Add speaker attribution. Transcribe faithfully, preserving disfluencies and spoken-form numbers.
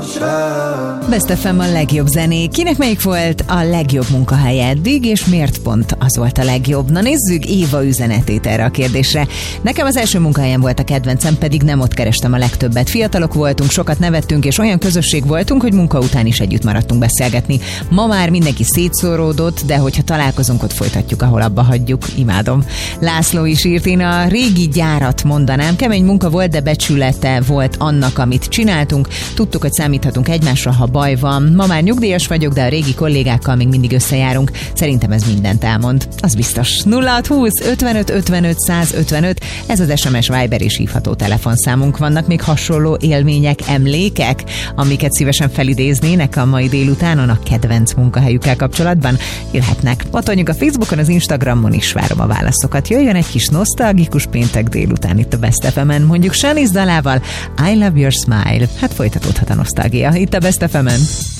Speaker 1: Best ef em a legjobb zené. Kinek melyik volt a legjobb munkahelye eddig, és miért pont az volt a legjobb? Na nézzük Éva üzenetét erre a kérdésre. Nekem az első munkahelyem volt a kedvencem, pedig nem ott kerestem a legtöbbet. Fiatalok voltunk, sokat nevettünk, és olyan közösség voltunk, hogy munka után is együtt maradtunk beszélgetni. Ma már mindenki szétszóródott, de hogyha találkozunk, ott folytatjuk, ahol abba hagyjuk. Imádom. László is írt, én a régi gyárat mondanám. Kemény munka volt, de becsülete volt annak, amit csináltunk. Tudtuk, hogy számíthatunk egymásra, ha baj van. Ma már nyugdíjas vagyok, de a régi kollégákkal még mindig összejárunk. Szerintem ez mindent elmond. Az biztos. nulla hat húsz ötvenöt ötvenöt száz ötvenöt, ez az es em es, Viber és hívható telefonszámunk. Vannak még hasonló élmények, emlékek, amiket szívesen felidéznének a mai délutánon a kedvenc munkahelyükkel kapcsolatban? Jöhetnek. Ott vagyunk a Facebookon, az Instagramon is, várom a válaszokat. Jöjjön egy kis nosztalgikus péntek délután itt a Best ef em-en, mondjuk Shanice dalával, I Love Your Smile. Hát folytatódhat a nosztalgia itt a Best ef em-en.